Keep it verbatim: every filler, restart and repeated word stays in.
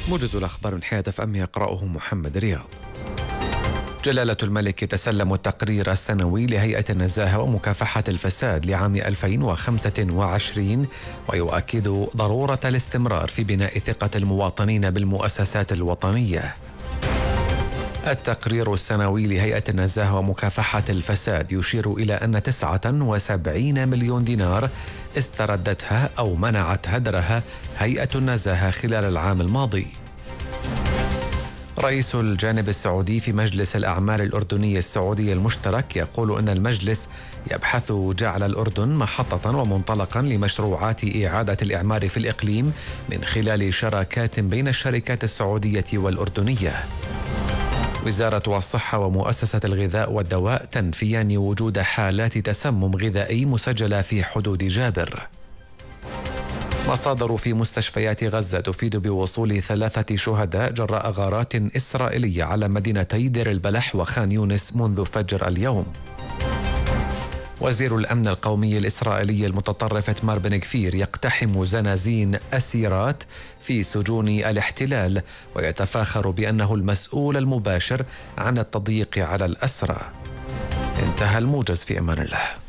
موجز الأخبار من حياة اف ام يقرأه محمد رياض. جلالة الملك يتسلم التقرير السنوي لهيئة النزاهة ومكافحة الفساد لعام ألفين وخمسة وعشرين، ويؤكد ضرورة الاستمرار في بناء ثقة المواطنين بالمؤسسات الوطنية. التقرير السنوي لهيئة النزاهة ومكافحة الفساد يشير إلى أن تسعة وسبعين مليون دينار استردتها أو منعت هدرها هيئة النزاهة خلال العام الماضي. رئيس الجانب السعودي في مجلس الأعمال الأردني السعودي المشترك يقول أن المجلس يبحث جعل الأردن محطة ومنطلقا لمشروعات إعادة الإعمار في الإقليم من خلال شراكات بين الشركات السعودية والأردنية. وزارة الصحة ومؤسسة الغذاء والدواء تنفيان وجود حالات تسمم غذائي مسجلة في حدود جابر. مصادر في مستشفيات غزة تفيد بوصول ثلاثة شهداء جراء غارات إسرائيلية على مدينتي دير البلح وخان يونس منذ فجر اليوم. وزير الأمن القومي الإسرائيلي المتطرف إتمار بن غفير يقتحم زنازين أسيرات في سجون الاحتلال ويتفاخر بأنه المسؤول المباشر عن التضييق على الأسرى. انتهى الموجز، في أمان الله.